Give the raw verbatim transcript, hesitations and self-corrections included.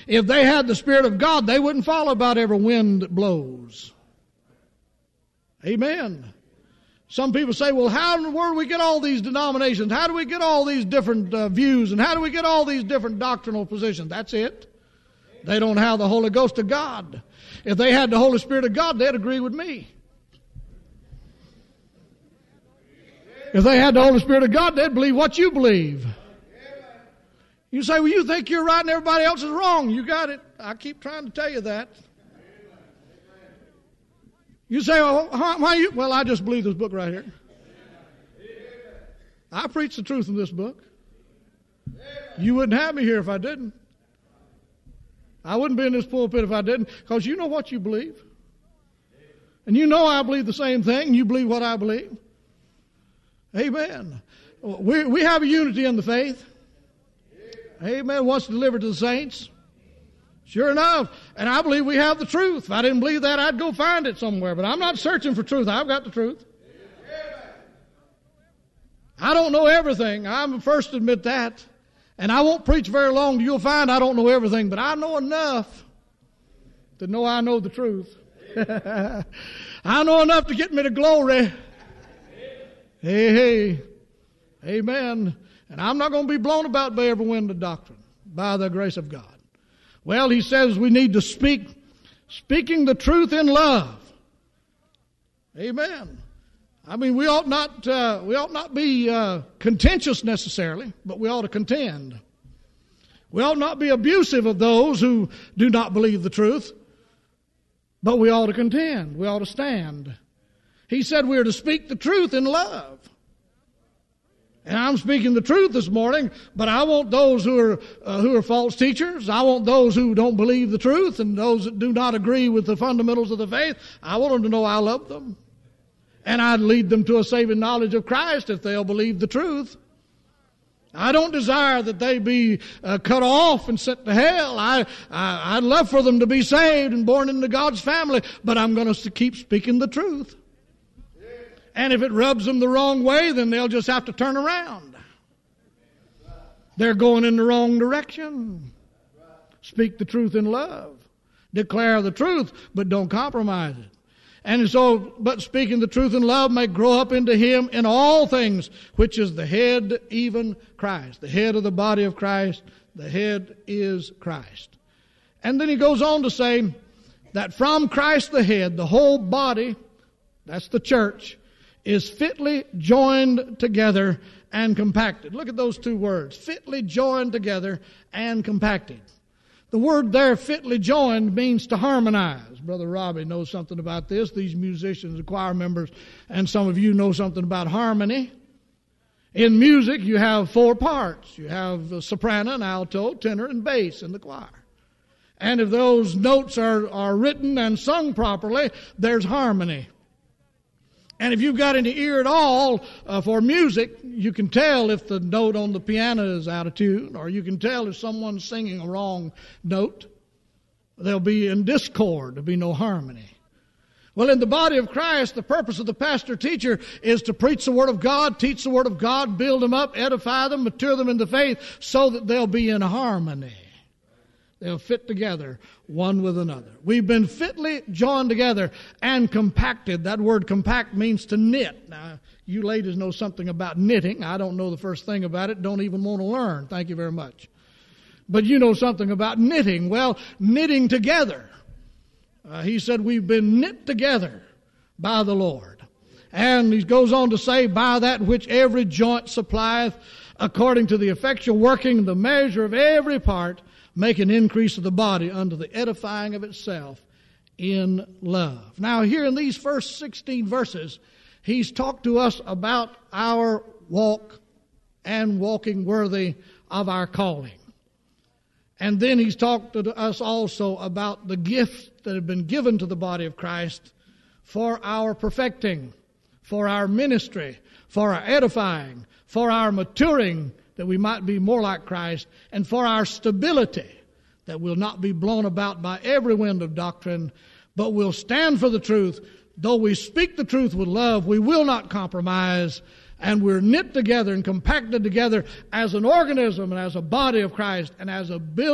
If they had the Spirit of God, they wouldn't follow about every wind that blows. Amen. Some people say, well, how in the world do we get all these denominations? How do we get all these different uh, views? And how do we get all these different doctrinal positions? That's it. They don't have the Holy Ghost of God. If they had the Holy Spirit of God, they'd agree with me. If they had the Holy Spirit of God, they'd believe what you believe. You say, well, you think you're right and everybody else is wrong. You got it. I keep trying to tell you that. You say, well, why you? Well, I just believe this book right here. I preach the truth in this book. You wouldn't have me here if I didn't. I wouldn't be in this pulpit if I didn't, because you know what you believe. And you know I believe the same thing, and you believe what I believe. Amen. We, we have a unity in the faith. Amen. What's delivered to the saints. Sure enough. And I believe we have the truth. If I didn't believe that, I'd go find it somewhere. But I'm not searching for truth. I've got the truth. I don't know everything. I'm the first to admit that. And I won't preach very long. You'll find I don't know everything. But I know enough to know I know the truth. I know enough to get me to glory. Hey, hey. Amen. And I'm not going to be blown about by every wind of doctrine, by the grace of God. Well, he says we need to speak, speaking the truth in love. Amen. I mean, we ought not, uh, we ought not be uh, contentious necessarily, but we ought to contend. We ought not be abusive of those who do not believe the truth, but we ought to contend. We ought to stand. He said we are to speak the truth in love. And I'm speaking the truth this morning, but I want those who are uh, who are false teachers. I want those who don't believe the truth and those that do not agree with the fundamentals of the faith. I want them to know I love them. And I'd lead them to a saving knowledge of Christ if they'll believe the truth. I don't desire that they be uh, cut off and sent to hell. I, I, I'd love for them to be saved and born into God's family, but I'm going to keep speaking the truth. And if it rubs them the wrong way, then they'll just have to turn around. They're going in the wrong direction. Speak the truth in love. Declare the truth, but don't compromise it. And so, but speaking the truth in love may grow up into Him in all things, which is the head, even Christ. The head of the body of Christ. The head is Christ. And then he goes on to say that from Christ the head, the whole body, that's the church, is fitly joined together and compacted. Look at those two words, fitly joined together and compacted. The word there, fitly joined, means to harmonize. Brother Robbie knows something about this. These musicians, the choir members, and some of you know something about harmony. In music, you have four parts. You have a soprano, an alto, tenor, and bass in the choir. And if those notes are, are written and sung properly, there's harmony. And if you've got any ear at all uh, for music, you can tell if the note on the piano is out of tune, or you can tell if someone's singing a wrong note. There'll be in discord. There'll be no harmony. Well, in the body of Christ, the purpose of the pastor-teacher is to preach the Word of God, teach the Word of God, build them up, edify them, mature them in the faith, so that they'll be in harmony. They'll fit together one with another. We've been fitly joined together and compacted. That word compact means to knit. Now, you ladies know something about knitting. I don't know the first thing about it. Don't even want to learn. Thank you very much. But you know something about knitting. Well, knitting together. Uh, he said we've been knit together by the Lord. And he goes on to say, by that which every joint supplieth, according to the effectual working, the measure of every part, make an increase of the body unto the edifying of itself in love. Now here in these first sixteen verses, he's talked to us about our walk and walking worthy of our calling. And then he's talked to us also about the gifts that have been given to the body of Christ for our perfecting, for our ministry, for our edifying, for our maturing, that we might be more like Christ, and for our stability, that we'll not be blown about by every wind of doctrine, but we'll stand for the truth. Though we speak the truth with love, we will not compromise, and we're knit together and compacted together as an organism and as a body of Christ and as a building